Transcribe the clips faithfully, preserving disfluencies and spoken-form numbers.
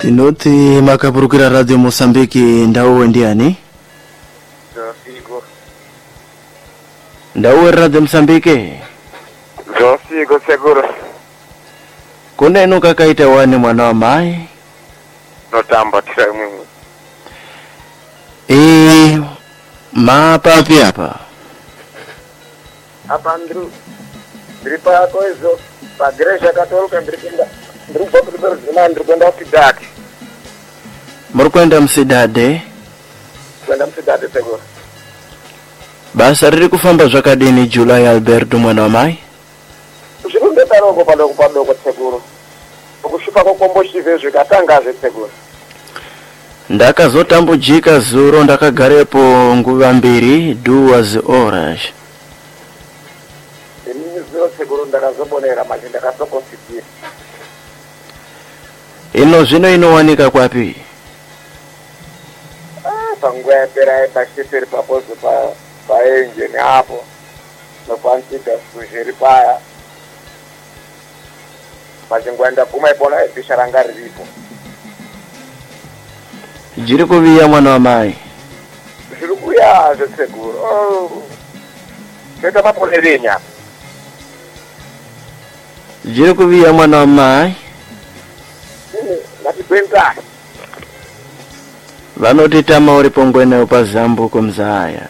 Tinoti makapurukira Radio Mosambiki ndauwe ndiani? Zofiko. Ndauwe Radio Mosambiki? Zofiko seguro. Kunenu kakaita wani mwana wa mai? Notamba tira mwimu. Eee, mapa api hapa? Hapa ndru. Ndripa yako hizo. Pagresha katoluka ndripinda. Ndrupa kuliberu zina ndrupenda wakidaki. Murikwenda msidade? Kwenda msidade seguro. Basa riri kufamba zvakadini Julai Alberto mwana wa mai? Zvirumbe paroko padoko padoko seguro. Ukushupa kokombochive zvikatangaze seguro. Ndakazotambujika zuro ndakagarepo nguva mbiri duas horas. Inini zuro seguro ndakazobonera manje ndakazokosipira. Ino zvino inowanika kwapi? Ah, panguva yapera yepachipiri papozo pa paenjeni hapo. Nokwanisika suzhiri paya. Pachingwenda kuma ipona episha ranga riripo. Jiri kuviya mwana wa mai? Zviri kuya zveseguro. Oh. Kuita maponerenya. Jiri kuviya mwana wa mai? Ngatibwenza. Vanoti tama uri pongwena upa zambuko mzaya.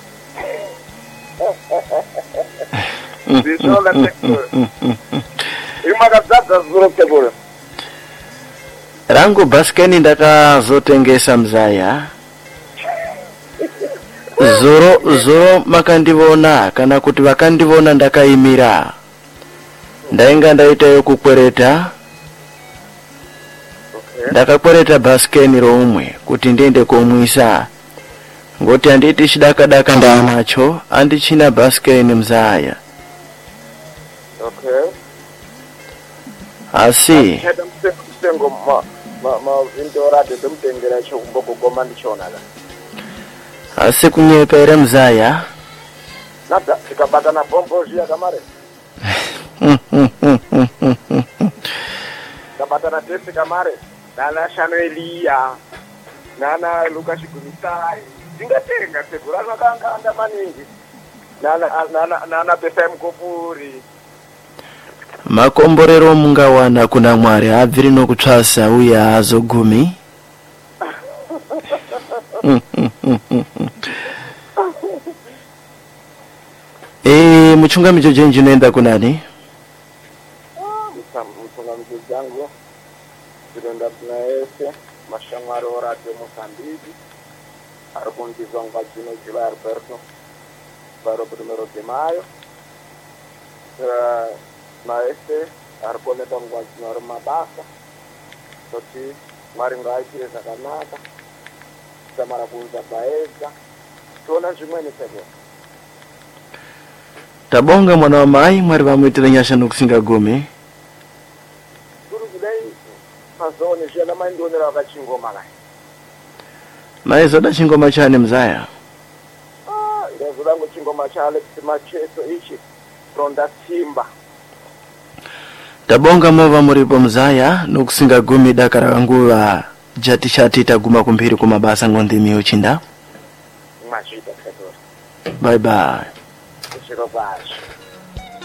Zinola seguro. Imakadzadza zuro seguro. Rangu baskeni ndakazotengesa mzaya. Zuro zuro makandivona kana kuti vakandivona ndakaimira. Ndainga ndaita yokukwereta. Okay. Ndakakwereta baskeni romwe kuti ndiende komwisa. Ngoti anditi chidaka daka ndanacho andichina baskeni mzaya. Okay. Asi Heda msengo ma ma ma vindora de mtengera cho kumboko goma ndichona la. asi kunyepere mzaya. Nada tikabata na bombo jia kamare. Kabata na tesi kamare. Nana Shano Elia. Nana Lucas Gunisai. Tingatenga segura nakanga anda maningi. Nana nana nana pesa mkopuri. Makomborero mungawana kuna mwari abviri nokutsvasa uya azogumi. Eh, muchungamidzo jenji unoenda kunani? Muchungamidzo jangu ndinoenda kuna ese mashamwari orate Mozambique. Ari kundizwa nguva dzino Julai Alberto paro primero de mayo. Uh, maese ari kuoneka nguva dzino ari mabasa kuti mwari ngaaitire zvakanaka kusamara kuudza paedza tiona zvimweni seguro. Tabonga mwana wa mai mwari vamuitire nyasha nokusingagumi. Kuri kudai pazone zviyana mai ndionera vakachingoma kai. Maizoda chingoma chane mzaya? Ah, irazoda ngochingoma cha Alex Macheso ichi ronda simba. Tabonga mova muripo mzaya nokusingagumi dakara ranguva jati shati taguma kumbiri kumabasa ngondimi uchinda. Machita seguro. Bye bye. Chiro kwacho.